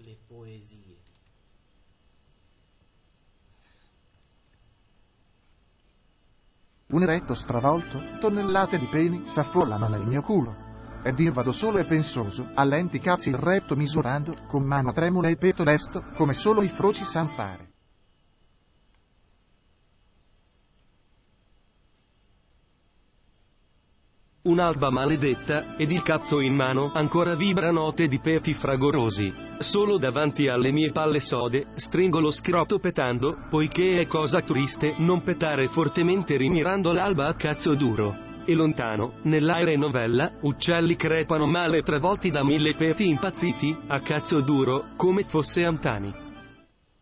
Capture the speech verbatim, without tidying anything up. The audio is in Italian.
Le poesie. Un eretto stravolto, tonnellate di peni s'affollano nel mio culo. Ed io vado solo e pensoso, a lenti cazzi il retto misurando, con mano tremula e petto lesto, come solo i froci san fare. Un'alba maledetta, ed il cazzo in mano ancora vibra note di peti fragorosi. Solo davanti alle mie palle sode, stringo lo scroto petando, poiché è cosa triste non petare fortemente rimirando l'alba a cazzo duro. E lontano, nell'aere novella, uccelli crepano male travolti da mille peti impazziti, a cazzo duro, come fosse antani.